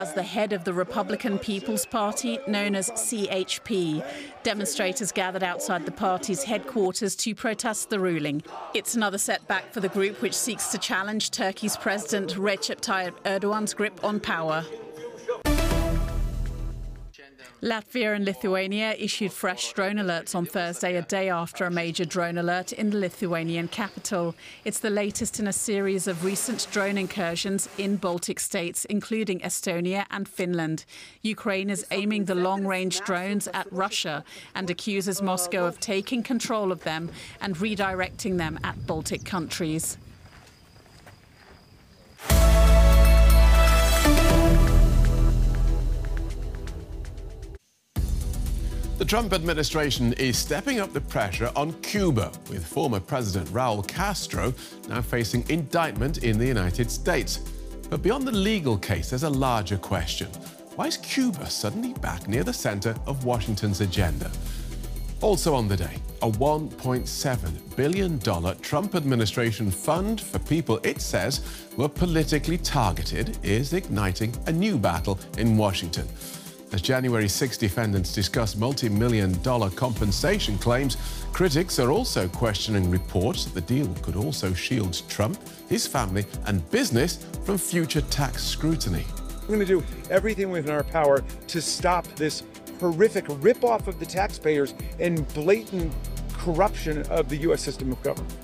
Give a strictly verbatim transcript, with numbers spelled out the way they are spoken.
As the head of the Republican People's Party, known as C H P. Demonstrators gathered outside the party's headquarters to protest the ruling. It's another setback for the group, which seeks to challenge Turkey's President Recep Tayyip Erdogan's grip on power. Latvia and Lithuania issued fresh drone alerts on Thursday, a day after a major drone alert in the Lithuanian capital. It's the latest in a series of recent drone incursions in Baltic states, including Estonia and Finland. Ukraine is aiming the long-range drones at Russia and accuses Moscow of taking control of them and redirecting them at Baltic countries. The Trump administration is stepping up the pressure on Cuba, with former President Raul Castro now facing indictment in the United States. But beyond the legal case, there's a larger question. Why is Cuba suddenly back near the center of Washington's agenda? Also on the day, a one point seven billion dollar Trump administration fund for people it says were politically targeted is igniting a new battle in Washington. As January sixth defendants discuss multi-million dollar compensation claims, critics are also questioning reports that the deal could also shield Trump, his family and business from future tax scrutiny. We're going to do everything within our power to stop this horrific rip-off of the taxpayers and blatant corruption of the U S system of government.